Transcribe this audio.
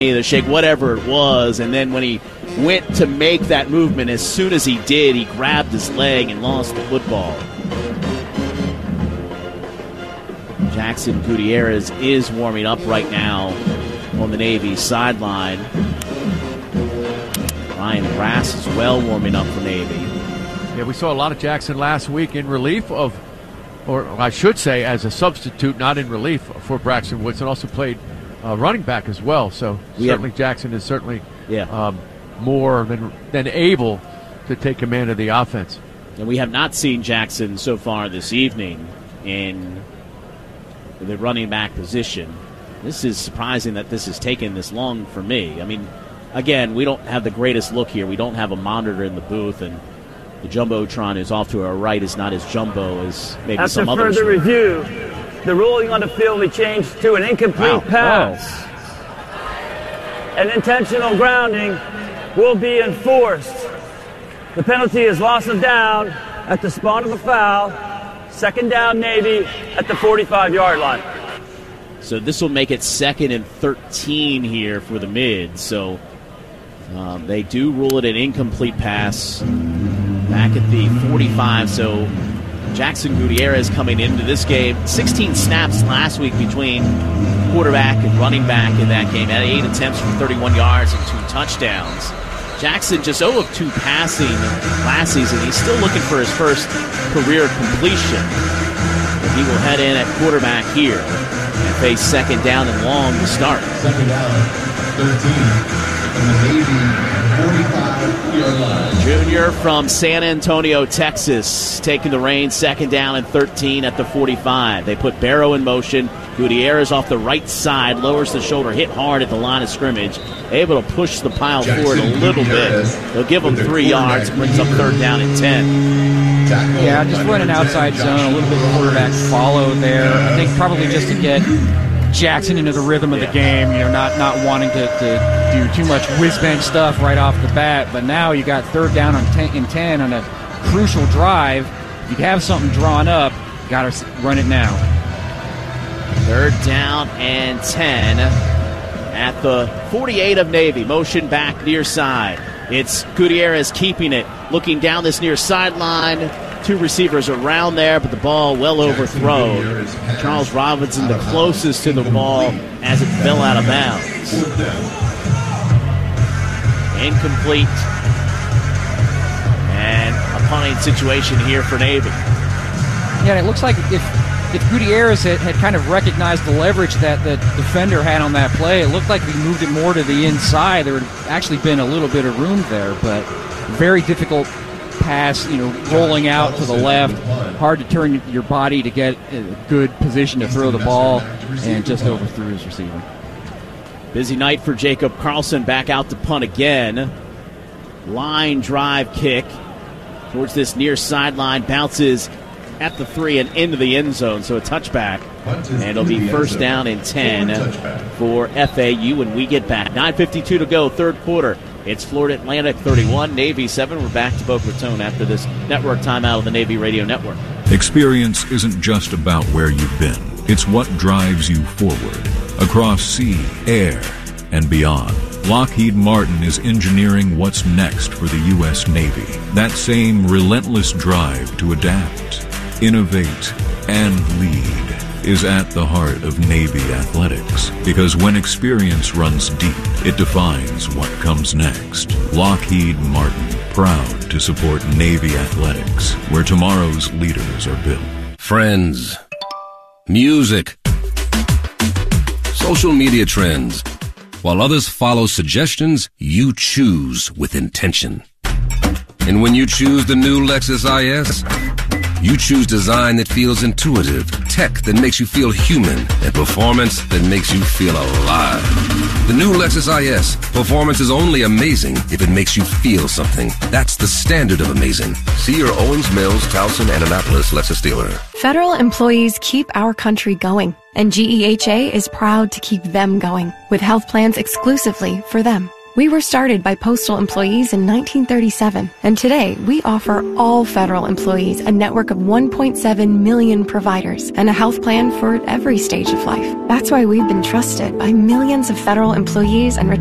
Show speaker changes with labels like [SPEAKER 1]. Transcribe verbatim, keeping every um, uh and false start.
[SPEAKER 1] the shake, whatever it was, and then when he went to make that movement, as soon as he did, he grabbed his leg and lost the football. Jackson Gutierrez is warming up right now on the Navy sideline. Ryan Brass is well warming up for Navy.
[SPEAKER 2] Yeah, we saw a lot of Jackson last week in relief of, or I should say as a substitute, not in relief for Braxton Woodson. Also played uh, running back as well. So we certainly have, Jackson is certainly
[SPEAKER 1] yeah.
[SPEAKER 2] um, more than than able to take command of the offense.
[SPEAKER 1] And we have not seen Jackson so far this evening in the running back position. This is surprising that this has taken this long for me. I mean, again, we don't have the greatest look here. We don't have a monitor in the booth, and the Jumbotron is off to our right is not as jumbo as maybe
[SPEAKER 3] After
[SPEAKER 1] some others.
[SPEAKER 3] After further review, the ruling on the field will be changed to an incomplete
[SPEAKER 1] wow.
[SPEAKER 3] pass. Oh. An intentional grounding will be enforced. The penalty is loss of down at the spot of the foul. Second down, Navy at the forty-five-yard line.
[SPEAKER 1] So this will make it second and thirteen here for the Mids. So um, they do rule it an incomplete pass back at the forty-five. So Jackson Gutierrez coming into this game. sixteen snaps last week between quarterback and running back in that game. Had eight attempts for thirty-one yards and two touchdowns. Jackson just zero of two passing last season. He's still looking for his first career completion. And he will head in at quarterback here and face second down and long to start.
[SPEAKER 4] Second down, thirteen. From the Navy forty-five-yard line.
[SPEAKER 1] Junior from San Antonio, Texas, taking the reins, second down and thirteen at the forty-five. They put Barrow in motion. Gutierrez off the right side, lowers the shoulder, hit hard at the line of scrimmage, able to push the pile Jackson forward a little bit. They'll give him three yards, brings up third down and ten.
[SPEAKER 5] Yeah, just run an outside zone, a little bit of quarterback follow there. I think probably just to get Jackson into the rhythm of the game, you know, not not wanting to, to do too much whiz-bang stuff right off the bat. But now you got third down on ten, and ten on a crucial drive. If you have something drawn up, you got to run it now.
[SPEAKER 1] Third down and ten at the forty-eight of Navy. Motion back near side. It's Gutierrez keeping it, looking down this near sideline. Two receivers around there, but the ball well overthrown. Charles Robinson the closest to the ball as it fell out of bounds. Incomplete. And a punting situation here for Navy.
[SPEAKER 5] Yeah, and it looks like if if Gutierrez had, had kind of recognized the leverage that the defender had on that play, it looked like if he moved it more to the inside, there would have actually been a little bit of room there, but very difficult pass, you know, rolling out to the left. Hard to turn your body to get a good position to throw the ball, and just overthrew his receiver.
[SPEAKER 1] Busy night for Jacob Carlson, back out to punt again. Line drive kick towards this near sideline, bounces at the three and into the end zone, so a touchback. And it'll be first down and ten for F A U when we get back. nine fifty-two to go, third quarter. It's Florida Atlantic thirty-one, Navy seven. We're back to Boca Raton after this network timeout of the Navy Radio Network.
[SPEAKER 6] Experience isn't just about where you've been. It's what drives you forward, across sea, air, and beyond. Lockheed Martin is engineering what's next for the U S Navy. That same relentless drive to adapt, innovate, and lead is at the heart of Navy athletics, because when experience runs deep, it defines what comes next. Lockheed Martin, proud to support Navy athletics, where tomorrow's leaders are built.
[SPEAKER 7] Friends, music, social media trends. While others follow suggestions, you choose with intention. And when you choose the new Lexus I S, you choose design that feels intuitive, tech that makes you feel human, and performance that makes you feel alive. The new Lexus I S. Performance is only amazing if it makes you feel something. That's the standard of amazing. See your Owens Mills, Towson, and Annapolis Lexus dealer.
[SPEAKER 8] Federal employees keep our country going, and G E H A is proud to keep them going with health plans exclusively for them. We were started by postal employees in nineteen thirty-seven, and today we offer all federal employees a network of one point seven million providers and a health plan for every stage of life. That's why we've been trusted by millions of federal employees and